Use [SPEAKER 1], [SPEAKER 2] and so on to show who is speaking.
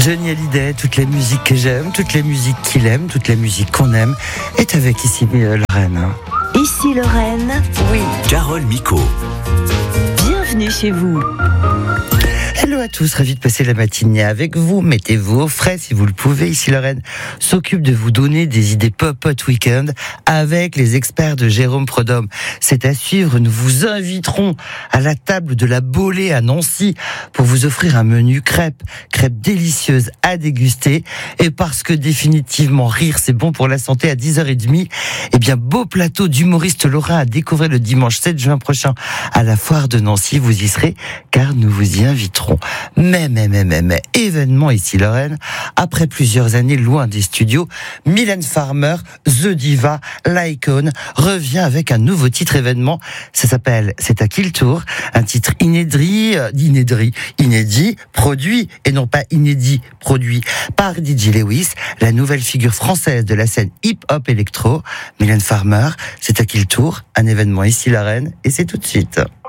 [SPEAKER 1] Johnny Hallyday, toutes les musiques que j'aime, toutes les musiques qu'il aime, toutes les musiques qu'on aime, est avec ici Lorraine.
[SPEAKER 2] Ici Lorraine.
[SPEAKER 1] Oui.
[SPEAKER 3] Carole Micot.
[SPEAKER 2] Bienvenue chez vous.
[SPEAKER 1] Hello à tous, ravi de passer la matinée avec vous. Mettez-vous au frais si vous le pouvez. Ici Lorraine s'occupe de vous donner des idées pop-up week-end avec les experts de Jérôme Prudhomme. C'est à suivre. Nous vous inviterons à la table de la Bolée à Nancy pour vous offrir un menu crêpes délicieuses à déguster. Et parce que définitivement rire c'est bon pour la santé à 10h30, eh bien beau plateau d'humoristes lorrains à découvrir le dimanche 7 juin prochain à la foire de Nancy. Vous y serez car nous vous y inviterons. Mais, événement ici Lorraine, après plusieurs années loin des studios, Mylène Farmer, The Diva, l'icône, revient avec un nouveau titre événement. Ça s'appelle C'est à qui le tour? Un titre inédit, produit, et non pas inédit, produit par DJ Lewis, la nouvelle figure française de la scène hip-hop électro. Mylène Farmer, C'est à qui le tour? Un événement ici Lorraine, et c'est tout de suite.